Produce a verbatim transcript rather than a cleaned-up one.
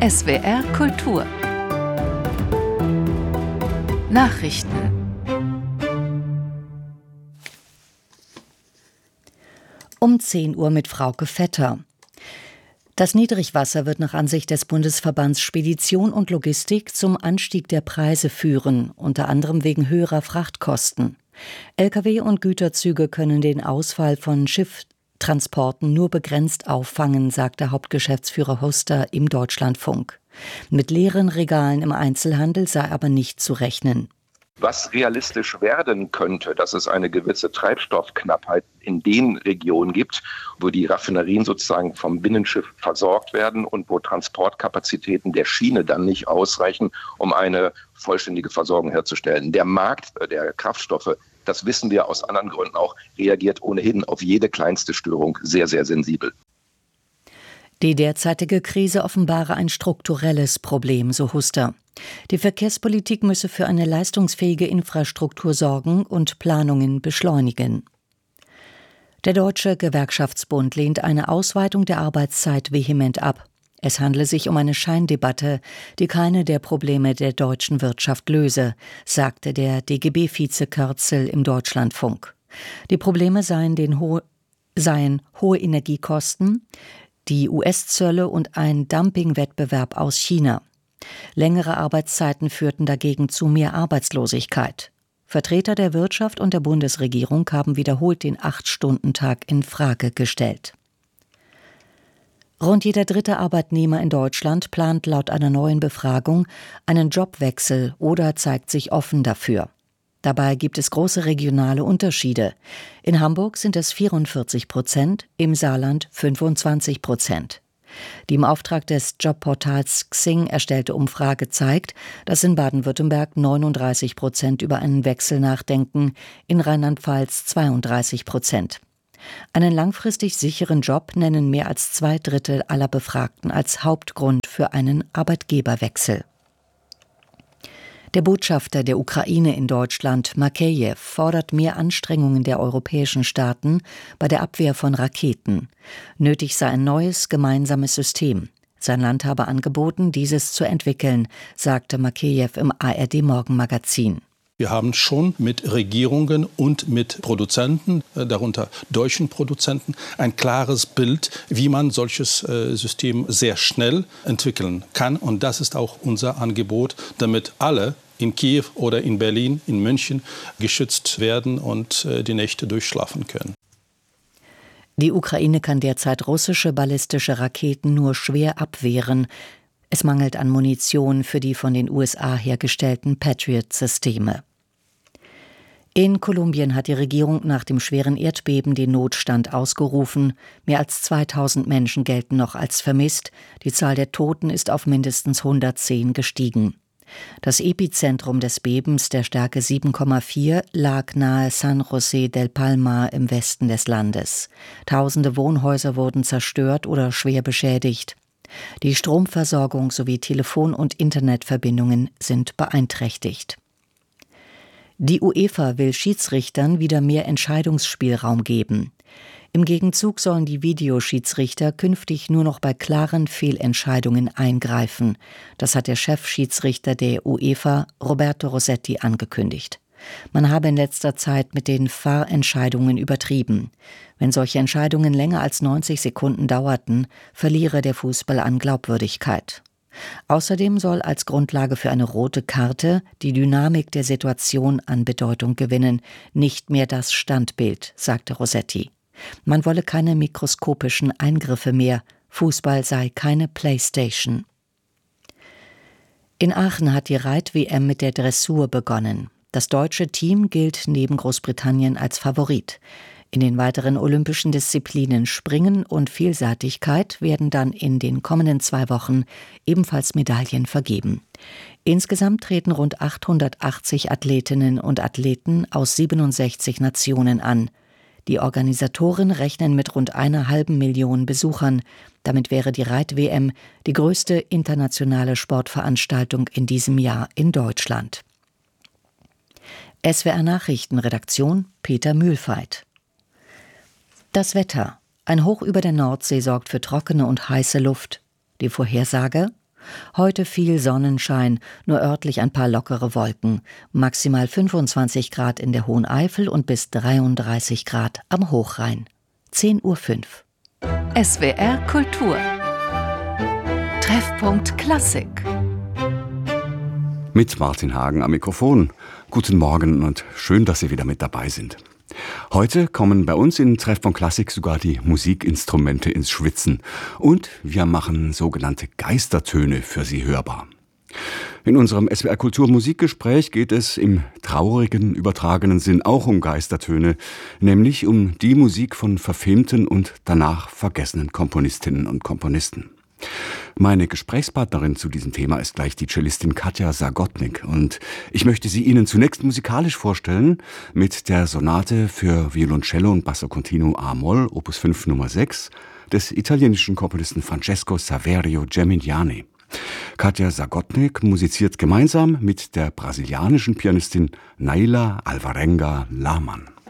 S W R Kultur Nachrichten. Um zehn Uhr mit Frauke Vetter. Das Niedrigwasser wird nach Ansicht des Bundesverbands Spedition und Logistik zum Anstieg der Preise führen, unter anderem wegen höherer Frachtkosten. L K W und Güterzüge können den Ausfall von Schifftransporten nur begrenzt auffangen, sagte Hauptgeschäftsführer Huster im Deutschlandfunk. Mit leeren Regalen im Einzelhandel sei aber nicht zu rechnen. Was realistisch werden könnte, dass es eine gewisse Treibstoffknappheit in den Regionen gibt, wo die Raffinerien sozusagen vom Binnenschiff versorgt werden und wo Transportkapazitäten der Schiene dann nicht ausreichen, um eine vollständige Versorgung herzustellen. Der Markt der Kraftstoffe, das wissen wir aus anderen Gründen auch, reagiert ohnehin auf jede kleinste Störung sehr, sehr sensibel. Die derzeitige Krise offenbare ein strukturelles Problem, so Huster. Die Verkehrspolitik müsse für eine leistungsfähige Infrastruktur sorgen und Planungen beschleunigen. Der Deutsche Gewerkschaftsbund lehnt eine Ausweitung der Arbeitszeit vehement ab. Es handle sich um eine Scheindebatte, die keine der Probleme der deutschen Wirtschaft löse, sagte der D G B-Vize Kürzel im Deutschlandfunk. Die Probleme seien, den ho- seien hohe Energiekosten, die U S-Zölle und ein Dumpingwettbewerb aus China. Längere Arbeitszeiten führten dagegen zu mehr Arbeitslosigkeit. Vertreter der Wirtschaft und der Bundesregierung haben wiederholt den Acht-Stunden-Tag in Frage gestellt. Rund jeder dritte Arbeitnehmer in Deutschland plant laut einer neuen Befragung einen Jobwechsel oder zeigt sich offen dafür. Dabei gibt es große regionale Unterschiede. In Hamburg sind es vierundvierzig Prozent, im Saarland fünfundzwanzig Prozent. Die im Auftrag des Jobportals Xing erstellte Umfrage zeigt, dass in Baden-Württemberg neununddreißig Prozent über einen Wechsel nachdenken, in Rheinland-Pfalz zweiunddreißig Prozent. Einen langfristig sicheren Job nennen mehr als zwei Drittel aller Befragten als Hauptgrund für einen Arbeitgeberwechsel. Der Botschafter der Ukraine in Deutschland, Makeyev, fordert mehr Anstrengungen der europäischen Staaten bei der Abwehr von Raketen. Nötig sei ein neues, gemeinsames System. Sein Land habe angeboten, dieses zu entwickeln, sagte Makeyev im A R D-Morgenmagazin. Wir haben schon mit Regierungen und mit Produzenten, darunter deutschen Produzenten, ein klares Bild, wie man solches System sehr schnell entwickeln kann. Und das ist auch unser Angebot, damit alle in Kiew oder in Berlin, in München geschützt werden und die Nächte durchschlafen können. Die Ukraine kann derzeit russische ballistische Raketen nur schwer abwehren. Es mangelt an Munition für die von den U S A hergestellten Patriot-Systeme. In Kolumbien hat die Regierung nach dem schweren Erdbeben den Notstand ausgerufen. Mehr als zweitausend Menschen gelten noch als vermisst. Die Zahl der Toten ist auf mindestens hundertzehn gestiegen. Das Epizentrum des Bebens der Stärke sieben Komma vier lag nahe San José del Palmar im Westen des Landes. Tausende Wohnhäuser wurden zerstört oder schwer beschädigt. Die Stromversorgung sowie Telefon- und Internetverbindungen sind beeinträchtigt. Die UEFA will Schiedsrichtern wieder mehr Entscheidungsspielraum geben. Im Gegenzug sollen die Videoschiedsrichter künftig nur noch bei klaren Fehlentscheidungen eingreifen. Das hat der Chefschiedsrichter der UEFA, Roberto Rossetti, angekündigt. Man habe in letzter Zeit mit den V A R-Entscheidungen übertrieben. Wenn solche Entscheidungen länger als neunzig Sekunden dauerten, verliere der Fußball an Glaubwürdigkeit. Außerdem soll als Grundlage für eine rote Karte die Dynamik der Situation an Bedeutung gewinnen, nicht mehr das Standbild, sagte Rossetti. Man wolle keine mikroskopischen Eingriffe mehr, Fußball sei keine Playstation. In Aachen hat die Reit-W M mit der Dressur begonnen. Das deutsche Team gilt neben Großbritannien als Favorit. In den weiteren olympischen Disziplinen Springen und Vielseitigkeit werden dann in den kommenden zwei Wochen ebenfalls Medaillen vergeben. Insgesamt treten rund achthundertachtzig Athletinnen und Athleten aus siebenundsechzig Nationen an. Die Organisatoren rechnen mit rund einer halben Million Besuchern. Damit wäre die Reit-W M die größte internationale Sportveranstaltung in diesem Jahr in Deutschland. S W R Nachrichtenredaktion Peter Mühlfeit. Das Wetter. Ein Hoch über der Nordsee sorgt für trockene und heiße Luft. Die Vorhersage: Heute viel Sonnenschein, nur örtlich ein paar lockere Wolken. Maximal fünfundzwanzig Grad in der Hohen Eifel und bis dreiunddreißig Grad am Hochrhein. zehn Uhr fünf. S W R Kultur. Treffpunkt Klassik. Mit Martin Hagen am Mikrofon. Guten Morgen und schön, dass Sie wieder mit dabei sind. Heute kommen bei uns in Treffpunkt Klassik sogar die Musikinstrumente ins Schwitzen. Und wir machen sogenannte Geistertöne für Sie hörbar. In unserem S W R Kultur Musikgespräch geht es im traurigen, übertragenen Sinn auch um Geistertöne, nämlich um die Musik von verfemten und danach vergessenen Komponistinnen und Komponisten. Meine Gesprächspartnerin zu diesem Thema ist gleich die Cellistin Katja Zagotnik und ich möchte sie Ihnen zunächst musikalisch vorstellen mit der Sonate für Violoncello und Basso Continuo a-Moll, Opus fünf Nummer sechs, des italienischen Komponisten Francesco Saverio Gemignani. Katja Zagotnik musiziert gemeinsam mit der brasilianischen Pianistin Naila Alvarenga Laman.